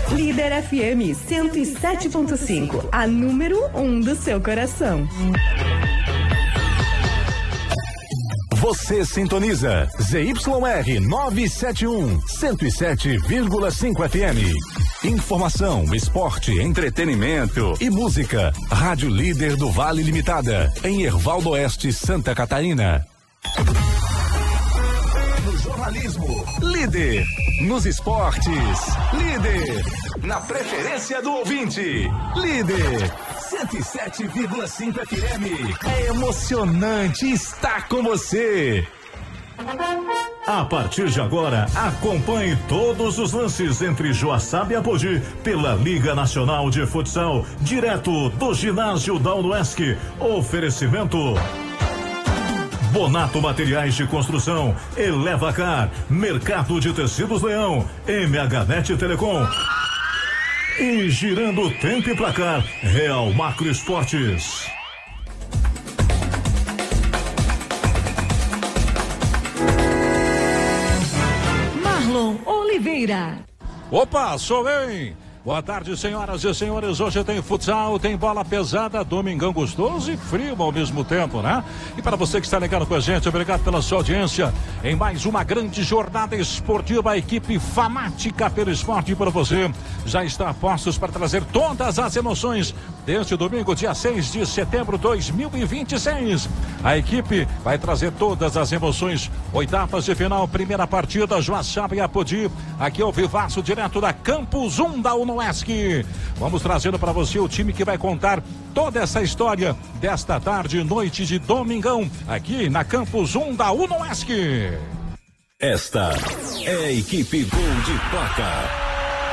Líder FM 107.5, a número 1 do seu coração. Você sintoniza ZYR 971, 107,5 FM. Informação, esporte, entretenimento e música. Rádio Líder do Vale Limitada, em Hervaldo Oeste, Santa Catarina. No jornalismo, líder. Nos esportes, líder. Na preferência do ouvinte, líder. 107,5 FM. É emocionante estar com você. A partir de agora, acompanhe todos os lances entre Joaçaba e Apodi pela Liga Nacional de Futsal, direto do ginásio da UNOESC. Oferecimento Bonato Materiais de Construção, Elevacar, Mercado de Tecidos Leão, MHNet Telecom. E girando o tempo e placar, Real Macro Esportes. Marlon Oliveira. Opa, sou eu, hein? Boa tarde, senhoras e senhores. Hoje tem futsal, tem bola pesada, domingão gostoso e frio ao mesmo tempo, né? E para você que está ligado com a gente, obrigado pela sua audiência. Em mais uma grande jornada esportiva, a equipe fanática pelo esporte para você já está a postos para trazer todas as emoções deste domingo, dia 6 de setembro de 2026. A equipe vai trazer todas as emoções. Oitavas de final, primeira partida, Joaçaba e Apodi. Aqui é o vivaço direto da Campus 1 da UNOESC. Vamos trazendo para você o time que vai contar toda essa história desta tarde, noite de domingão, aqui na Campus 1 da UNOESC. Esta é a equipe Gol de Placa.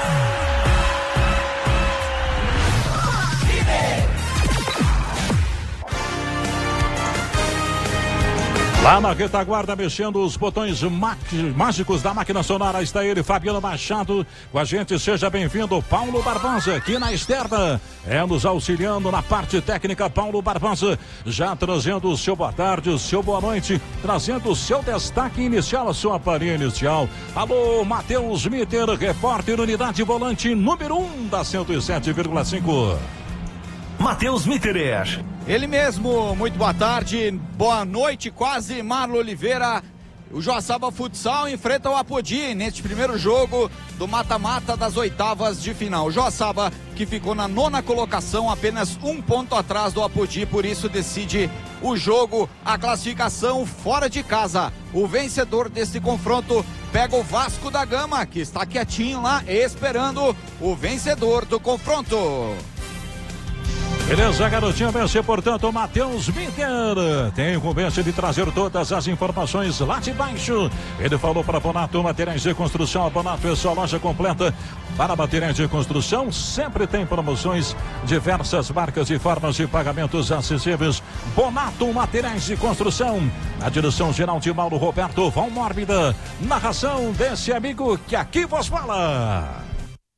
Lá na retaguarda, mexendo os botões mágicos da máquina sonora, está ele, Fabiano Machado, com a gente. Seja bem-vindo, Paulo Barbosa, aqui na externa, nos auxiliando na parte técnica. Paulo Barbosa, já trazendo o seu boa tarde, o seu boa noite, trazendo o seu destaque inicial, a sua palhinha inicial. Alô, Matheus Mitter, repórter, unidade volante número 1 da 107,5. Matheus Mitterer. Ele mesmo, muito boa tarde, boa noite quase, Marlon Oliveira. O Joaçaba Futsal enfrenta o Apodi neste primeiro jogo do mata-mata das oitavas de final. O Joaçaba, que ficou na 9ª colocação, apenas um ponto atrás do Apodi, por isso decide o jogo, a classificação fora de casa. O vencedor desse confronto pega o Vasco da Gama, que está quietinho lá esperando o vencedor do confronto. Beleza, garotinho, vence, portanto, o Matheus Mitter. Tem incumbência de trazer todas as informações lá de baixo. Ele falou para Bonato Materiais de Construção. A Bonato é sua loja completa para materiais de construção. Sempre tem promoções, diversas marcas e formas de pagamentos acessíveis. Bonato Materiais de Construção. A direção geral de Mauro Roberto Valmórbida. Narração desse amigo que aqui vos fala.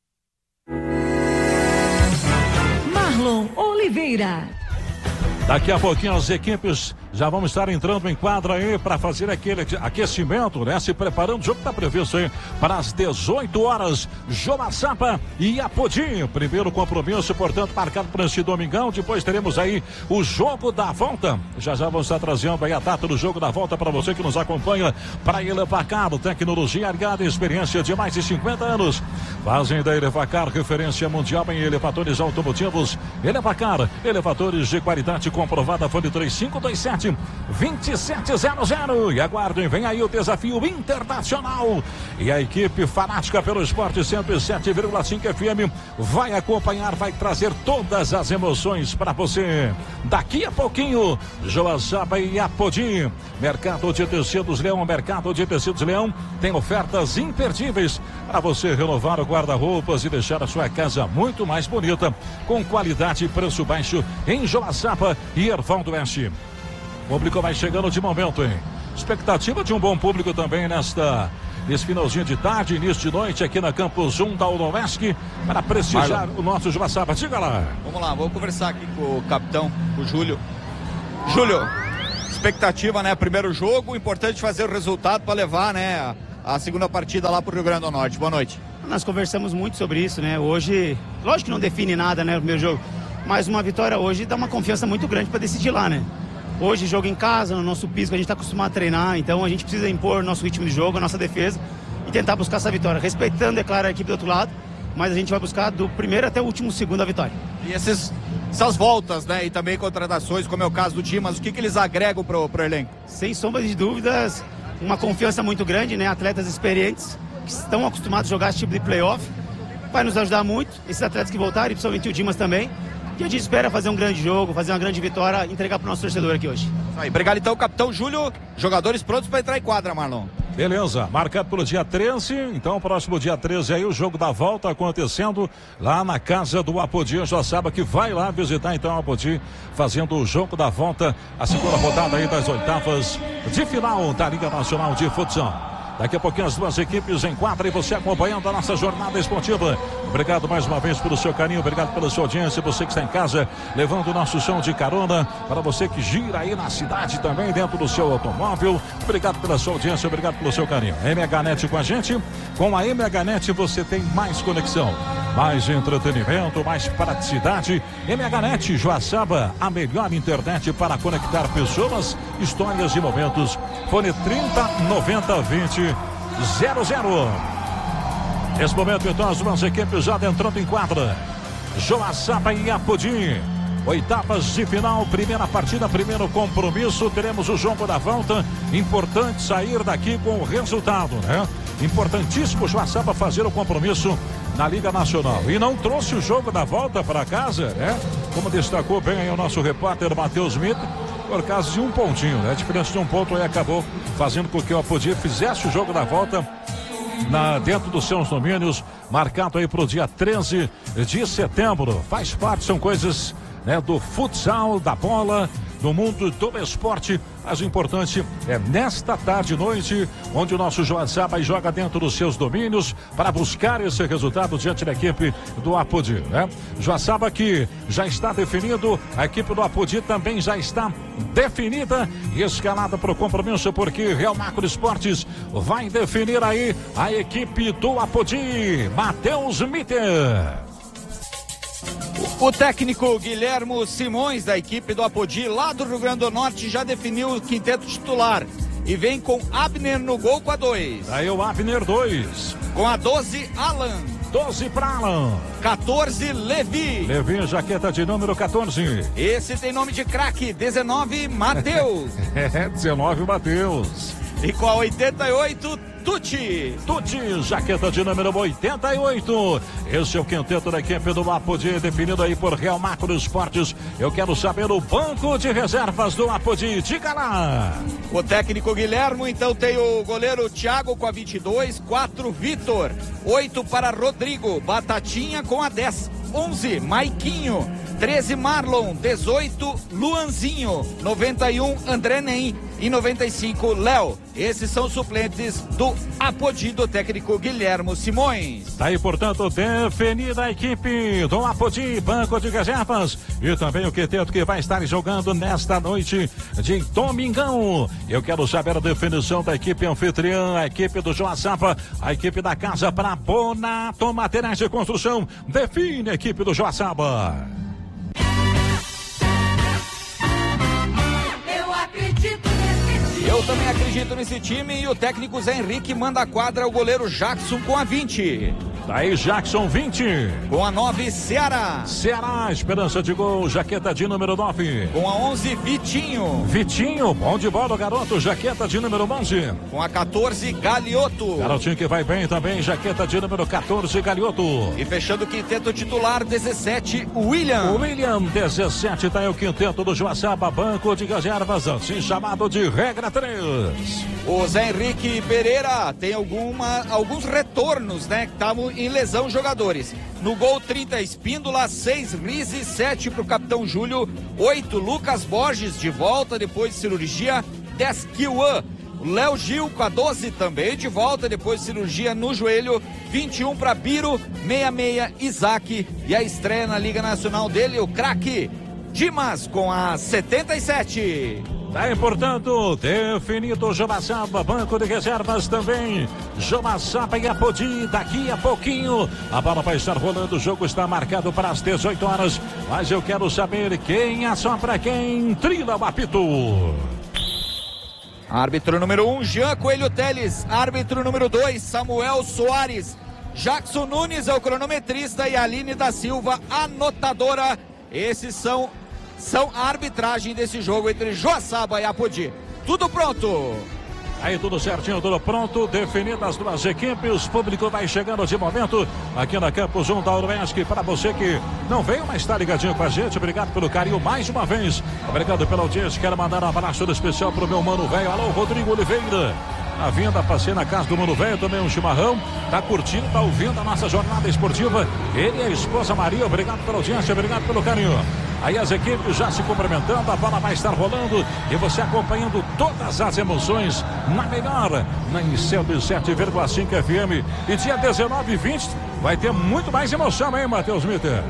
Marlon Oliveira. Daqui a pouquinho as equipes já vão estar entrando em quadra aí para fazer aquele aquecimento, né? Se preparando. O jogo está previsto aí para as 18 horas. Joaçaba e Apodi. Primeiro compromisso, portanto, marcado para esse domingão. Depois teremos aí o jogo da volta. Já vamos estar trazendo aí a data do jogo da volta para você que nos acompanha. Para Elevacar, tecnologia aliada, experiência de mais de 50 anos. Fazem da Elevacar referência mundial em elevadores automotivos. Elevacar, elevadores de qualidade comprovada. Fone 3527-2700. E aguardem, vem aí o desafio internacional. E a equipe fanática pelo esporte 107,5 FM vai acompanhar, vai trazer todas as emoções para você. Daqui a pouquinho, Joaçaba e Apodi. Mercado de Tecidos Leão, Mercado de Tecidos Leão tem ofertas imperdíveis para você renovar o guarda-roupas e deixar a sua casa muito mais bonita, com qualidade e preço baixo em Joaçaba e Hervaldo Oeste. O público vai chegando de momento, hein? Expectativa de um bom público também nesse finalzinho de tarde, início de noite, aqui na Campus 1 da UNOESC, para prestigiar o nosso Joaçaba. Diga lá. Vamos lá, vou conversar aqui com o capitão, o Júlio. Júlio, expectativa, né? Primeiro jogo, importante fazer o resultado para levar, né? A segunda partida lá pro Rio Grande do Norte. Boa noite. Nós conversamos muito sobre isso, né? Hoje, lógico que não define nada, né, o primeiro jogo, mas uma vitória hoje dá uma confiança muito grande para decidir lá, né? Hoje, jogo em casa, no nosso piso, que a gente está acostumado a treinar, então a gente precisa impor o nosso ritmo de jogo, a nossa defesa e tentar buscar essa vitória, respeitando, é claro, a equipe do outro lado, mas a gente vai buscar do primeiro até o último segundo a vitória. E essas voltas, né, e também contratações, como é o caso do Dimas, o que eles agregam pro elenco? Sem sombra de dúvidas, uma confiança muito grande, né? Atletas experientes que estão acostumados a jogar esse tipo de playoff. Vai nos ajudar muito, esses atletas que voltaram, e principalmente o Dimas também. E a gente espera fazer um grande jogo, fazer uma grande vitória, entregar para o nosso torcedor aqui hoje. Aí, obrigado então, capitão Júlio. Jogadores prontos para entrar em quadra, Marlon. Beleza, marcado para o dia 13, então próximo dia 13 aí o jogo da volta acontecendo lá na casa do Apodi. Já sabe que vai lá visitar então o Apodi, fazendo o jogo da volta, a segunda rodada aí das oitavas de final da Liga Nacional de Futsal. Daqui a pouquinho as duas equipes em quadra e você acompanhando a nossa jornada esportiva. Obrigado mais uma vez pelo seu carinho, obrigado pela sua audiência, você que está em casa, levando o nosso som de carona, para você que gira aí na cidade também, dentro do seu automóvel. Obrigado pela sua audiência, obrigado pelo seu carinho. MHNet com a gente, com a MHNet você tem mais conexão, mais entretenimento, mais praticidade. MHNet Joaçaba, a melhor internet para conectar pessoas, histórias e momentos. Fone 30902000. Nesse momento, então, as duas equipes já entrando em quadra. Joaçaba e Apodi. Oitavas de final, primeira partida, primeiro compromisso. Teremos o jogo da volta. Importante sair daqui com o resultado, né? Importantíssimo Joaçaba fazer o compromisso na Liga Nacional. E não trouxe o jogo da volta para casa, né? Como destacou bem aí o nosso repórter Matheus Mito, por causa de um pontinho, né? A diferença de um ponto aí acabou fazendo com que o Apodi fizesse o jogo da volta dentro dos seus domínios, marcado aí para o dia 13 de setembro. Faz parte, são coisas, né, do futsal, da bola, do mundo do esporte. Mas o importante é nesta tarde e noite, onde o nosso Joaçaba joga dentro dos seus domínios para buscar esse resultado diante da equipe do Apodi, né? Joaçaba que já está definido, a equipe do Apodi também já está definida e escalada para o compromisso, porque Real Macro Esportes vai definir aí a equipe do Apodi. Matheus Mitter. O técnico Guilhermo Simões, da equipe do Apodi, lá do Rio Grande do Norte, já definiu o quinteto titular. E vem com Abner no gol com a 2. Aí o Abner 2. Com a 12, Alan. 12 para Alan. 14, Levi. Levi, jaqueta de número 14. Esse tem nome de craque. 19, Matheus. 19, Matheus. E com a 88, Tuti, jaqueta de número 88. Esse é o quinteto da equipe do Apodi, definido aí por Real Macro Esportes. Eu quero saber o banco de reservas do Apodi. Diga lá. O técnico Guilhermo, então, tem o goleiro Thiago com a 22, 4, Vitor, 8 para Rodrigo, Batatinha com a 10, 11, Maiquinho, 13, Marlon, 18, Luanzinho, 91, André Nem e 95, Léo. Esses são os suplentes do Apodi, do técnico Guilhermo Simões. Tá aí, portanto, definida a equipe do Apodi, banco de reservas e também o quinteto que vai estar jogando nesta noite de domingão. Eu quero saber a definição da equipe anfitriã, a equipe do Joaçaba, a equipe da casa para Bonato Materiais de Construção. Define a equipe do Joaçaba. Eu também acredito nesse time e o técnico Zé Henrique manda a quadra o goleiro Jackson com a 20. Daí Jackson 20. Com a 9, Ceará. Ceará, esperança de gol, jaqueta de número 9. Com a 11, Vitinho. Vitinho, bom de bola, garoto, jaqueta de número 11. Com a 14, Galioto. Garotinho que vai bem também, jaqueta de número 14, Galioto. E fechando o quinteto titular, 17, William. William, 17, tá aí o quinteto do Joaçaba, banco de reservas, assim chamado de regra 3. O Zé Henrique Pereira tem alguns retornos, né, que estavam em lesão jogadores. No gol, 30, Espíndola, 6, Rizzi, 7 para o capitão Júlio, 8, Lucas Borges de volta depois de cirurgia, 10, Kiwan. Léo Gil com a 12 também de volta depois de cirurgia no joelho, 21 para Biro, 66, Isaac, e a estreia na Liga Nacional dele, o craque Dimas com a 77. Tá aí, portanto, definido Joaçaba, banco de reservas também. Joaçaba e Apodi, daqui a pouquinho a bola vai estar rolando, o jogo está marcado para as 18 horas, mas eu quero saber quem assopra quem, trila o apito. Árbitro número 1, Jean Coelho Teles. Árbitro número 2, Samuel Soares. Jackson Nunes é o cronometrista e Aline da Silva, anotadora. Esses são a arbitragem desse jogo entre Joaçaba e Apodi. Tudo pronto. Aí tudo certinho, tudo pronto, definidas as duas equipes, o público vai chegando de momento aqui na Campus 1 da Uruesc. Para você que não veio, mas está ligadinho com a gente, obrigado pelo carinho mais uma vez, obrigado pela audiência. Quero mandar um abraço especial pro meu mano velho, alô Rodrigo Oliveira. A vinda, passei na casa do Mano Velho, tomei um chimarrão, tá curtindo, tá ouvindo a nossa jornada esportiva. Ele e a esposa Maria, obrigado pela audiência, obrigado pelo carinho. Aí as equipes já se cumprimentando, a bola vai estar rolando e você acompanhando todas as emoções na melhor, na 107,5 FM. E dia 19 e 20 vai ter muito mais emoção, hein, Matheus Mitter?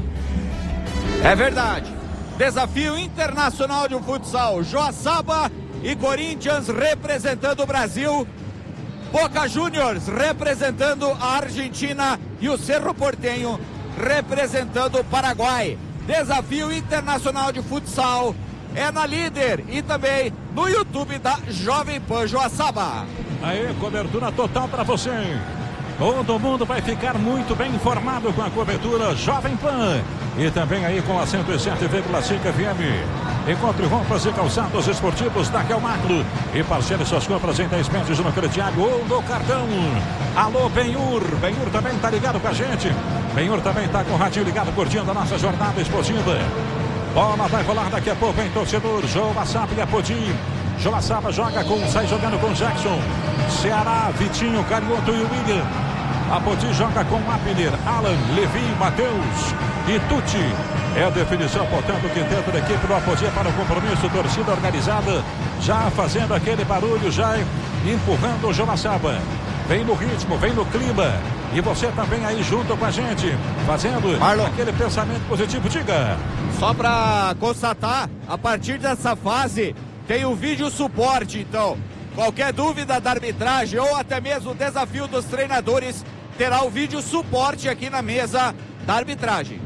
É verdade. Desafio internacional de futsal, Joaçaba e Corinthians representando o Brasil, Boca Juniors representando a Argentina e o Cerro Porteño representando o Paraguai. Desafio internacional de futsal é na Líder e também no YouTube da Jovem Pan Joaçaba. Aí, cobertura total para você. Todo mundo vai ficar muito bem informado com a cobertura Jovem Pan e também aí com a 107,5 FM. Encontre roupas e calçados esportivos da Kelmaclo e parcele suas compras em 10 meses no crediário ou no cartão. Alô, Benhur. Benhur também está ligado com a gente. Benhur também está com o radinho ligado, curtindo a nossa jornada esportiva. Bola vai rolar daqui a pouco, hein, torcedor. Joaçaba e Apodi. Joaçaba sai jogando com Jackson. Ceará, Vitinho, Carioto e William. Apodi joga com Apner, Alan, Levi, Matheus e Tucci. É a definição, portanto, o quinteto da equipe do Apodi para o compromisso, torcida organizada, já fazendo aquele barulho, já empurrando o Joaçaba. Vem no ritmo, vem no clima. E você também aí junto com a gente, fazendo aquele pensamento positivo. Diga. Só para constatar, a partir dessa fase, tem o vídeo suporte, então. Qualquer dúvida da arbitragem ou até mesmo o desafio dos treinadores, terá o vídeo suporte aqui na mesa da arbitragem.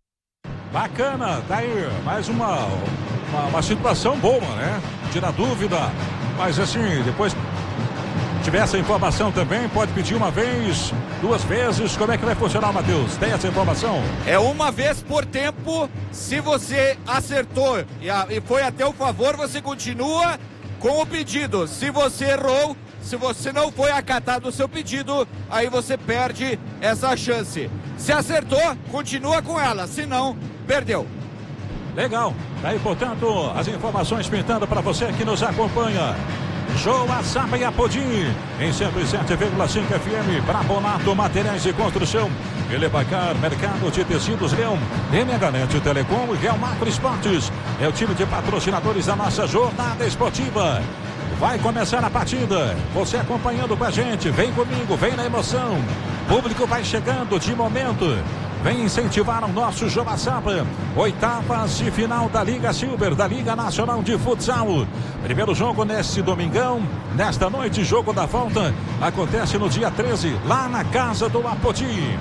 Bacana, tá aí mais uma situação boa, né? Tira dúvida, mas assim, depois tiver essa informação também, pode pedir uma vez, 2 vezes, como é que vai funcionar, Matheus? Tem essa informação? É uma vez por tempo, se você acertou e foi até o favor, você continua com o pedido. Se você errou, se você não foi acatado o seu pedido, aí você perde essa chance. Se acertou, continua com ela, se não, perdeu. Legal, daí portanto as informações pintando para você que nos acompanha. Joaçaba e Apodi em 107,5 FM. Brabonato Materiais de Construção, Elevacar, Mercado de Tecidos Leão, MHNet Telecom e Real Macro Esportes. É o time de patrocinadores da nossa jornada esportiva. Vai começar a partida, você acompanhando com a gente, vem comigo, vem na emoção. Público vai chegando de momento. Vem incentivar o nosso Joaçaba. Oitavas de final da Liga Silver, da Liga Nacional de Futsal. Primeiro jogo neste domingão, nesta noite, jogo da volta. Acontece no dia 13, lá na casa do Apodi.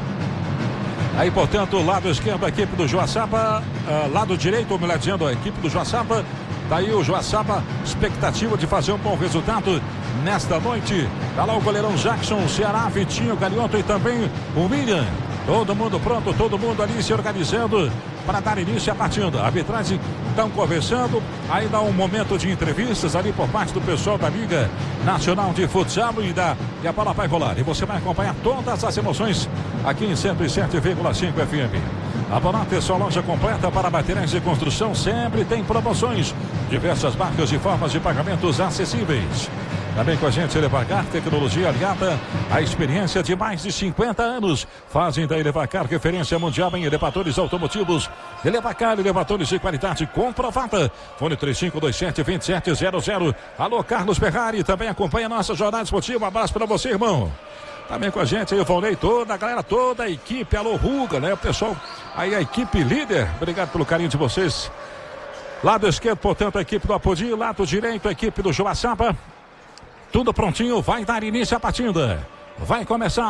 Aí, portanto, lado esquerdo, a equipe do Joaçaba. Lado direito, melhor dizendo, a equipe do Joaçaba. Daí o Joaçaba, expectativa de fazer um bom resultado nesta noite. Tá lá o goleirão Jackson, Ceará, Vitinho, Carioto e também o William. Todo mundo pronto, todo mundo ali se organizando para dar início à partida. A arbitragem estão conversando, aí dá um momento de entrevistas ali por parte do pessoal da Liga Nacional de Futsal e a bola vai rolar. E você vai acompanhar todas as emoções aqui em 107,5 FM. A Bonato é sua loja completa para materiais de construção, sempre tem promoções, diversas marcas e formas de pagamentos acessíveis. Também com a gente, Elevacar, tecnologia aliada à experiência de mais de 50 anos. Fazem da Elevacar referência mundial em elevadores automotivos. Elevacar, elevadores de qualidade comprovada. Fone 3527-2700. Alô, Carlos Ferrari, também acompanha a nossa jornada esportiva. Um abraço para você, irmão. Também com a gente aí o Valnei, toda a galera, toda a equipe. Alô, Ruga, né? O pessoal, aí a equipe líder. Obrigado pelo carinho de vocês. Lado esquerdo, portanto, a equipe do Apodi. Lado direito, a equipe do Joaçaba. Tudo prontinho, vai dar início à partida. Vai começar.